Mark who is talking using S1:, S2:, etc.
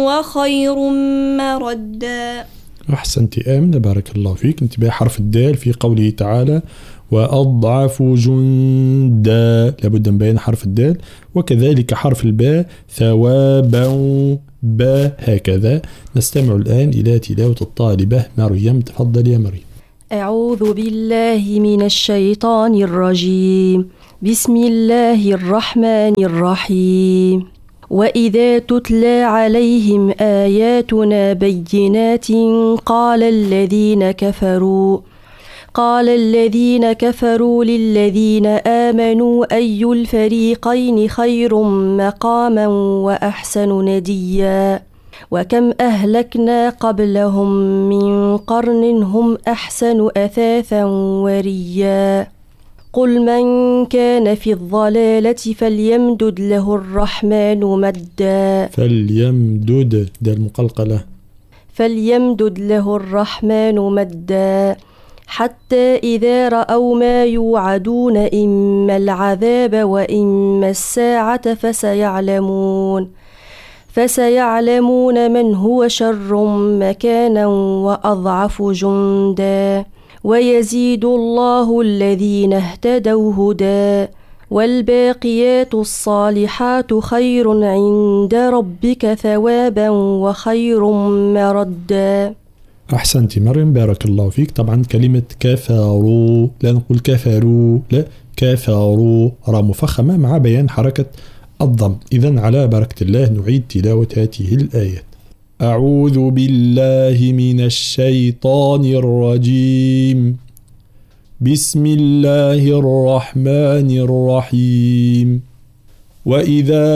S1: وخير مردا.
S2: أحسنت آمنة، بارك الله فيك. انتباه حرف الدال في قوله تعالى وأضعف جندا، لابد من بيان حرف الدال، وكذلك حرف الباء ثوابا با، هكذا. نستمع الآن إلى تلاوة الطالبة مريم. تفضل يا مريم.
S3: أعوذ بالله من الشيطان الرجيم. بسم الله الرحمن الرحيم. وإذا تتلى عليهم آياتنا بينات قال الذين كفروا للذين آمنوا أي الفريقين خير مقاما وأحسن نديا وكم أهلكنا قبلهم من قرن هم أحسن أثاثا وريا قل من كان في الضلالة فليمدد له الرحمن مدا.
S2: فليمدد، ده المقلقلة.
S3: فليمدد له الرحمن مدا حتى إذا رأوا ما يوعدون إما العذاب وإما الساعة فسيعلمون من هو شر مكانا وأضعف جندا ويزيد الله الذين اهتدوا هدى والباقيات الصالحات خير عند ربك ثوابا وخير مردا.
S2: أحسنت مريم، بارك الله فيك. طبعا كلمة كفروا لا نقول كفروا، لا كفروا، را مفخمة مع بيان حركة الضم. إذن على بركة الله نعيد تلاوة هذه الآيات. أعوذ بالله من الشيطان الرجيم. بسم الله الرحمن الرحيم. وإذا